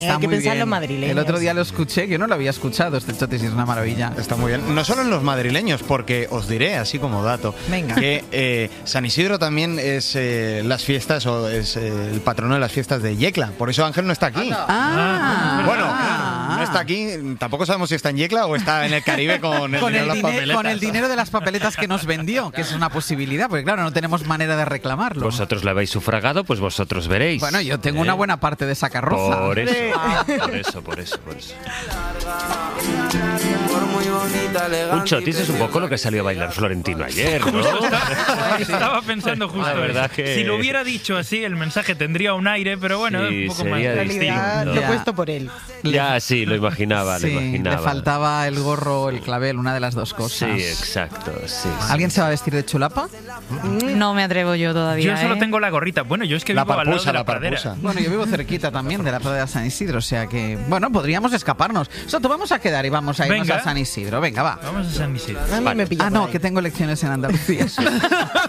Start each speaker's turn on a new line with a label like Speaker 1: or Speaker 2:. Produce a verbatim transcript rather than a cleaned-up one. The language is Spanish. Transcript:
Speaker 1: Está
Speaker 2: Hay que
Speaker 1: muy
Speaker 2: pensar en
Speaker 1: bien.
Speaker 2: los madrileños.
Speaker 1: El otro día lo escuché, yo no lo había escuchado, este chotis, es una maravilla.
Speaker 3: Está muy bien. No solo en los madrileños, porque os diré, así como dato,
Speaker 1: Venga.
Speaker 3: que eh, San Isidro también es eh, las fiestas, o es eh, el patrono de las fiestas de Yecla. Por eso Ángel no está aquí.
Speaker 1: Ah,
Speaker 3: Bueno,
Speaker 1: ah.
Speaker 3: no está aquí, tampoco sabemos si está en Yecla o está en el Caribe con el
Speaker 1: Con
Speaker 3: dinero
Speaker 1: el,
Speaker 3: de las
Speaker 1: dine-
Speaker 3: papeletas.
Speaker 1: con el dinero de las papeletas que nos vendió, que es una posibilidad, porque claro, no tenemos manera de reclamarlo.
Speaker 4: Vosotros lo habéis sufragado, pues vosotros veréis.
Speaker 1: Bueno, yo tengo
Speaker 4: ¿Eh?
Speaker 1: una buena parte de esa carroza.
Speaker 4: Por eso, por eso, por eso, por eso. Un chotis es un poco lo que salió a bailar Florentino ayer, ¿no?
Speaker 5: Estaba pensando justo
Speaker 4: La verdad
Speaker 5: eso.
Speaker 4: que-
Speaker 5: Si lo hubiera dicho así, el mensaje tendría un aire, pero bueno,
Speaker 4: Sí,
Speaker 5: un poco más
Speaker 4: sería
Speaker 2: En realidad
Speaker 4: distinto.
Speaker 2: lo he
Speaker 1: Ya.
Speaker 2: puesto por él.
Speaker 4: Ya, sí, lo imaginaba, lo
Speaker 1: Sí,
Speaker 4: imaginaba.
Speaker 1: le faltaba el gorro, el clavel, una de las dos
Speaker 4: Sí,
Speaker 1: cosas.
Speaker 4: exacto, sí.
Speaker 1: ¿Alguien se va a vestir de chulapa?
Speaker 6: No me atrevo yo todavía.
Speaker 5: Yo solo
Speaker 6: ¿eh?
Speaker 5: tengo la gorrita. Bueno, yo es que
Speaker 3: La
Speaker 5: vivo al lado
Speaker 3: parpusa,
Speaker 5: de la,
Speaker 3: la
Speaker 5: pradera.
Speaker 3: parpusa.
Speaker 1: Bueno, yo vivo cerquita también de la pradera de San Isidro, o sea que, bueno, podríamos escaparnos. Soto, vamos a quedar y vamos a irnos
Speaker 5: Venga.
Speaker 1: a San Isidro. Venga, va.
Speaker 5: Vamos a San Isidro.
Speaker 2: A mí me pilla
Speaker 1: Ah,
Speaker 2: por
Speaker 1: no,
Speaker 2: ahí.
Speaker 1: que tengo elecciones en Andalucía.